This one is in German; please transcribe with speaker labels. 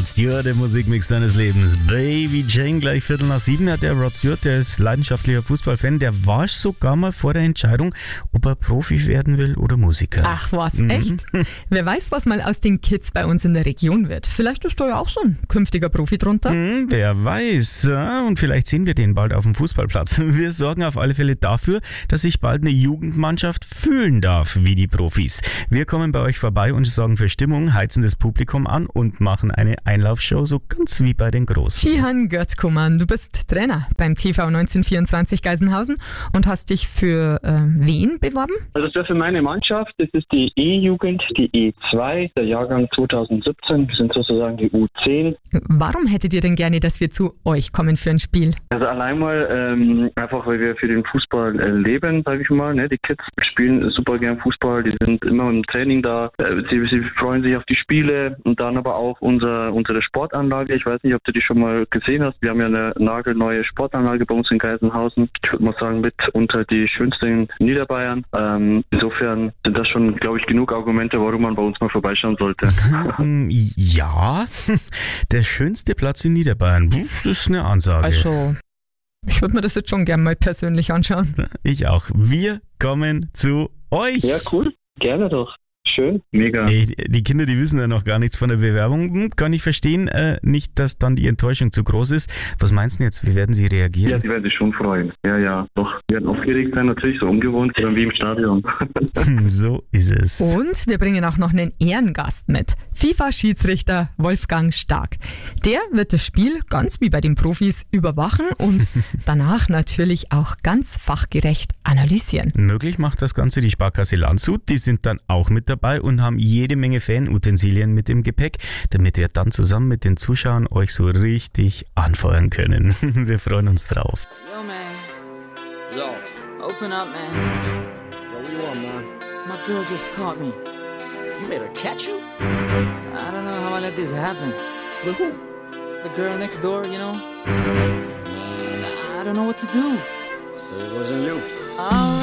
Speaker 1: Rod Stewart, der Musikmix deines Lebens. Baby Jane, gleich 6:15 hat der Rod Stewart, der ist leidenschaftlicher Fußballfan, der war sogar mal vor der Entscheidung, ob er Profi werden will oder Musiker.
Speaker 2: Ach was, echt? Wer weiß, was mal aus den Kids bei uns in der Region wird. Vielleicht ist da ja auch so ein künftiger Profi drunter.
Speaker 1: Wer weiß. Ja, und vielleicht sehen wir den bald auf dem Fußballplatz. Wir sorgen auf alle Fälle dafür, dass sich bald eine Jugendmannschaft fühlen darf wie die Profis. Wir kommen bei euch vorbei und sorgen für Stimmung, heizen das Publikum an und machen eine Einlaufshow, so ganz wie bei den Großen.
Speaker 2: Cihan Göttkumann, du bist Trainer beim TV 1924 Geisenhausen und hast dich für wen beworben?
Speaker 3: Also das wäre für meine Mannschaft, das ist die E-Jugend, die E2, der Jahrgang 2017, wir sind sozusagen die U10.
Speaker 2: Warum hättet ihr denn gerne, dass wir zu euch kommen für ein Spiel?
Speaker 3: Also allein mal einfach, weil wir für den Fußball leben, sage ich mal. Ne? Die Kids spielen super gern Fußball, die sind immer im Training da, sie freuen sich auf die Spiele und dann aber auch unsere Sportanlage. Ich weiß nicht, ob du die schon mal gesehen hast. Wir haben ja eine nagelneue Sportanlage bei uns in Geisenhausen. Ich würde mal sagen, mit unter die schönste in Niederbayern. Insofern sind das schon, glaube ich, genug Argumente, warum man bei uns mal vorbeischauen sollte.
Speaker 1: Ja, der schönste Platz in Niederbayern. Das ist eine Ansage.
Speaker 2: Also, ich würde mir das jetzt schon gerne mal persönlich anschauen.
Speaker 1: Ich auch. Wir kommen zu euch.
Speaker 3: Ja, cool. Gerne doch. Schön. Mega.
Speaker 1: Ey, die Kinder, die wissen ja noch gar nichts von der Bewerbung. Kann ich verstehen. Nicht, dass dann die Enttäuschung zu groß ist. Was meinst du jetzt? Wie werden sie reagieren?
Speaker 3: Ja, die werden sich schon freuen. Ja. Doch. Die werden aufgeregt sein, natürlich, so ungewohnt, wie im Stadion.
Speaker 1: So ist es.
Speaker 2: Und wir bringen auch noch einen Ehrengast mit. FIFA-Schiedsrichter Wolfgang Stark. Der wird das Spiel ganz wie bei den Profis überwachen und danach natürlich auch ganz fachgerecht analysieren.
Speaker 1: Möglich macht das Ganze die Sparkasse Landshut. Die sind dann auch mit dabei und haben jede Menge Fanutensilien mit im Gepäck, damit wir dann zusammen mit den Zuschauern euch so richtig anfeuern können. Wir freuen uns drauf.
Speaker 4: Yo, man. Yo. Open up, man.
Speaker 5: Yo, what you want, man?
Speaker 4: My girl just caught me.
Speaker 5: You made her catch you?
Speaker 4: I don't know how I let this happen.
Speaker 5: With who?
Speaker 4: The girl next door, you know? I don't know what to do.
Speaker 5: Say it wasn't you.